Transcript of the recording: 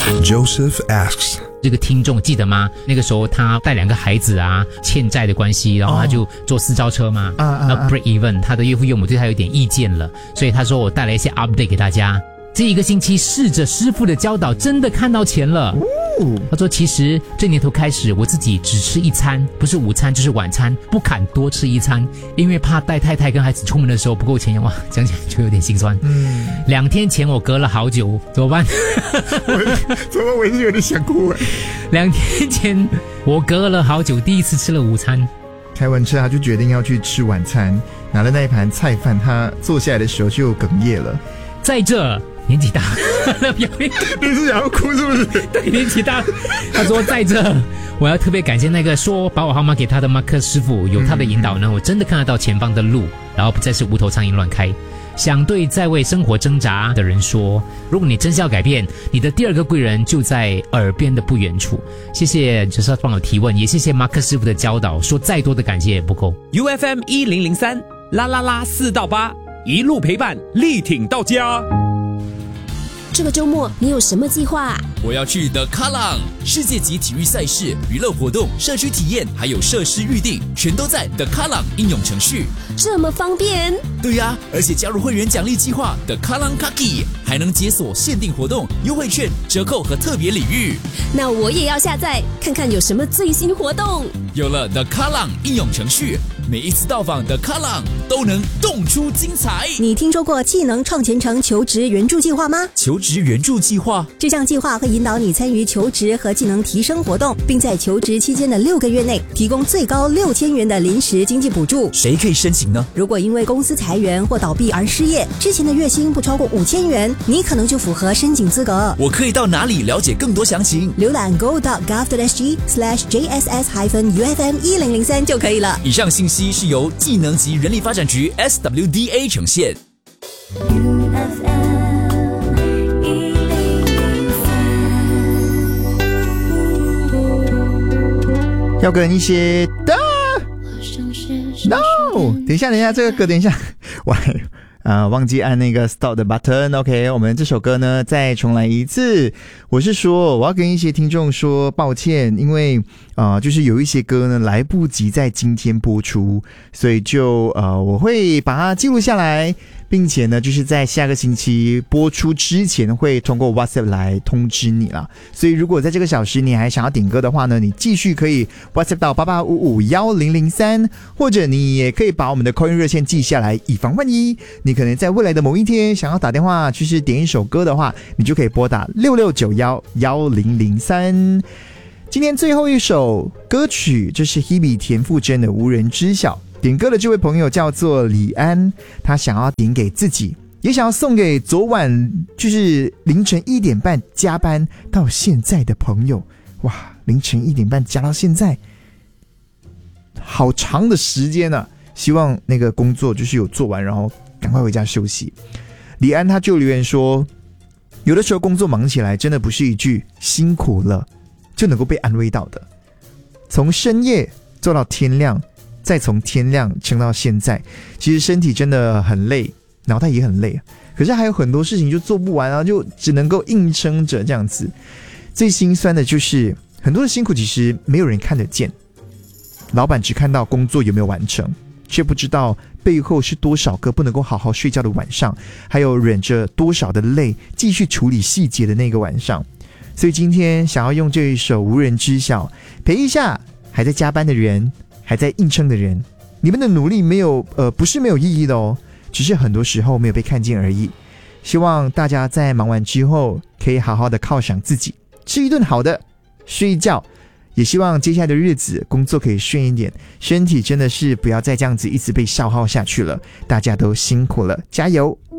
Joseph asks， 这个听众记得吗？那个时候他带2个孩子啊，欠债的关系，然后他就坐私招车嘛，然后 break even， 他的岳父岳母对他有点意见了，所以他说我带来一些 update 给大家。这1个星期试着师傅的教导，真的看到钱了。他说其实这年头开始，我自己只吃1餐，不是午餐就是晚餐，不敢多吃1餐，因为怕带太太跟孩子出门的时候不够钱。哇，讲起来就有点心酸。2天前我隔了好久，怎么办？ 怎么我也是有点想哭。 2天前我隔了好久，第一次吃了午餐。 开完车他就决定要去吃晚餐，拿了那一盘菜饭，他坐下来的时候就哽咽了。 在这年纪大了表演， 你是想要哭是不是？ 对，年纪大。他说在这我要特别感谢那个说把我号码给他的马克师傅，有他的引导呢，我真的看得到前方的路，然后不再是无头苍蝇乱开。想对在为生活挣扎的人说，如果你真是要改变，你的第2个贵人就在耳边的不远处。谢谢就是帮我提问，也谢谢马克师傅的教导，说再多的感谢也不够。 UFM 1003啦啦啦4到8，一路陪伴，力挺到家。 这个周末你有什么计划啊？ 我要去的卡朗世界级体育赛事、娱乐活动、社区体验，还有设施预定，全都在的卡朗应用程序。 这么方便？ 对呀，而且加入会员奖励计划的卡朗卡基，还能解锁限定活动、优惠券、折扣和特别礼遇。 那我也要下载看看有什么最新活动。 有了的卡朗应用程序，每一次到访的卡朗都能动出精彩。 你听说过技能创前程求职援助计划吗？ 求职援助计划， 这项计划会引导你参与求职和技能提升活动，并在求职期间的6个月内提供最高6000元的临时经济补助。 谁可以申请呢？ 如果因为公司裁员或倒闭而失业，之前的月薪不超过5000元，你可能就符合申请资格。 我可以到哪里了解更多详情？ 浏览 go.gov.sg/JSS-UFM1003 就可以了。 以上信息是由技能及人力发展局 SWDA 呈现。 要跟一些的 No， 等一下，这个歌等一下，我忘记按那个 stop 的 button。 OK， 我们这首歌呢再重来一次。我是说我要跟一些听众说抱歉，因为就是有一些歌呢来不及在今天播出，所以就我会把它记录下来，并且呢就是在下个星期播出之前会通过 WhatsApp 来通知你啦。所以如果在这个小时你还想要点歌的话呢，你继续可以 WhatsApp 到88551003，或者你也可以把我们的 call in 热线记下来，以防万一你可能在未来的某一天想要打电话就是点一首歌的话，你就可以拨打66911003。今天最后一首歌曲，这是 Hebe 田馥甄的《无人知晓》。点歌的这位朋友叫做李安，他想要点给自己，也想要送给昨晚就是凌晨1点半加班到现在的朋友。哇，凌晨1点半加到现在，好长的时间啊！希望那个工作就是有做完，然后赶快回家休息。李安他就留言说，有的时候工作忙起来真的不是一句辛苦了就能够被安慰到的，从深夜做到天亮，再从天亮撑到现在，其实身体真的很累，脑袋也很累，可是还有很多事情就做不完啊，就只能够硬撑着这样子。最心酸的就是很多的辛苦其实没有人看得见，老板只看到工作有没有完成，却不知道背后是多少个不能够好好睡觉的晚上，还有忍着多少的泪继续处理细节的那个晚上。所以今天想要用这一首《无人知晓》陪一下还在加班的人，还在硬撑的人。你们的努力没有不是没有意义的哦，只是很多时候没有被看见而已。希望大家在忙完之后可以好好的犒赏自己，吃一顿好的，睡一觉。也希望接下来的日子工作可以顺一点，身体真的是不要再这样子一直被消耗下去了。大家都辛苦了，加油！